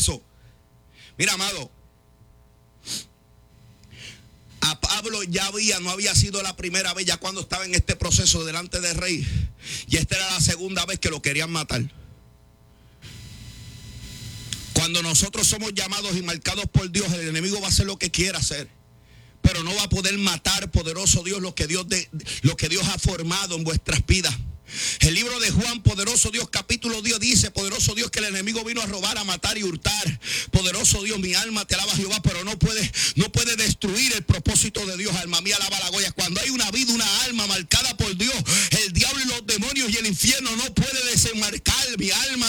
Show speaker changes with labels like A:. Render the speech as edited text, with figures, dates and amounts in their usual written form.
A: eso. Mira, amado, a Pablo no había sido la primera vez, ya cuando estaba en este proceso delante del rey. Y esta era la segunda vez que lo querían matar. Cuando nosotros somos llamados y marcados por Dios, el enemigo va a hacer lo que quiera hacer, pero no va a poder matar, poderoso Dios, lo que Dios ha formado en vuestras vidas. El libro de Juan, poderoso Dios, capítulo 10 dice, poderoso Dios, que el enemigo vino a robar, a matar y hurtar. Poderoso Dios, mi alma te alaba, Jehová, pero no puede destruir el propósito de Dios. Alma mía, alaba la Goya. Cuando hay una vida, una alma marcada por Dios, el diablo y los demonios y el infierno no puede desenmarcar mi alma.